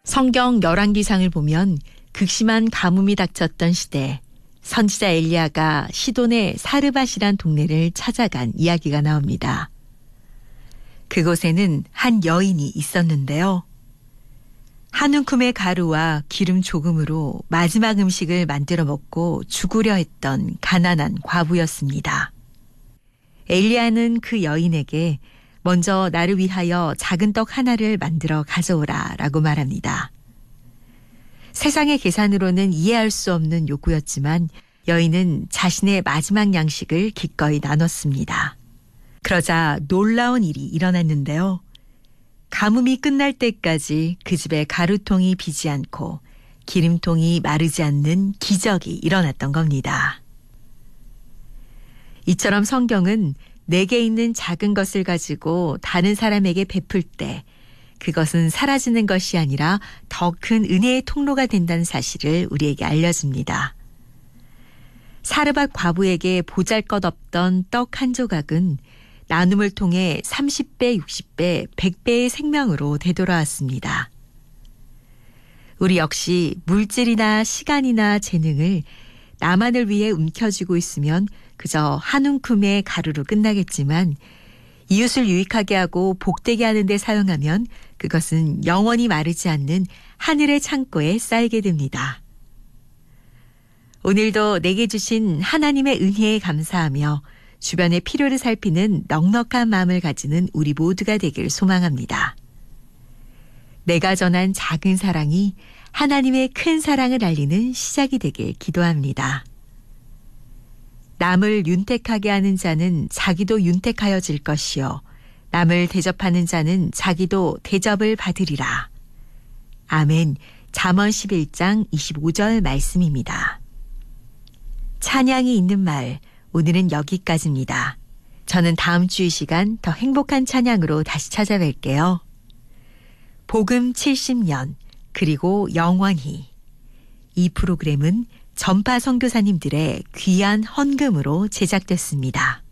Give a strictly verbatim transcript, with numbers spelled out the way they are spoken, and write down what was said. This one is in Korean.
성경 열왕기상을 보면 극심한 가뭄이 닥쳤던 시대 선지자 엘리야가 시돈의 사르밧이란 동네를 찾아간 이야기가 나옵니다. 그곳에는 한 여인이 있었는데요. 한 움큼의 가루와 기름 조금으로 마지막 음식을 만들어 먹고 죽으려 했던 가난한 과부였습니다. 엘리야는 그 여인에게 먼저 나를 위하여 작은 떡 하나를 만들어 가져오라 라고 말합니다. 세상의 계산으로는 이해할 수 없는 요구였지만 여인은 자신의 마지막 양식을 기꺼이 나눴습니다. 그러자 놀라운 일이 일어났는데요. 가뭄이 끝날 때까지 그 집에 가루통이 비지 않고 기름통이 마르지 않는 기적이 일어났던 겁니다. 이처럼 성경은 내게 있는 작은 것을 가지고 다른 사람에게 베풀 때 그것은 사라지는 것이 아니라 더 큰 은혜의 통로가 된다는 사실을 우리에게 알려줍니다. 사르밧 과부에게 보잘것없던 떡 한 조각은 나눔을 통해 삼십 배, 육십 배, 백 배의 생명으로 되돌아왔습니다. 우리 역시 물질이나 시간이나 재능을 나만을 위해 움켜쥐고 있으면 그저 한 움큼의 가루로 끝나겠지만 이웃을 유익하게 하고 복되게 하는 데 사용하면 그것은 영원히 마르지 않는 하늘의 창고에 쌓이게 됩니다. 오늘도 내게 주신 하나님의 은혜에 감사하며 주변의 필요를 살피는 넉넉한 마음을 가지는 우리 모두가 되길 소망합니다. 내가 전한 작은 사랑이 하나님의 큰 사랑을 알리는 시작이 되길 기도합니다. 남을 윤택하게 하는 자는 자기도 윤택하여질 것이요 남을 대접하는 자는 자기도 대접을 받으리라. 아멘. 잠언 십일 장 이십오 절 말씀입니다. 찬양이 있는 말, 오늘은 여기까지입니다. 저는 다음 주 이 시간 더 행복한 찬양으로 다시 찾아뵐게요. 복음 칠십 년, 그리고 영원히. 이 프로그램은 전파 선교사님들의 귀한 헌금으로 제작됐습니다.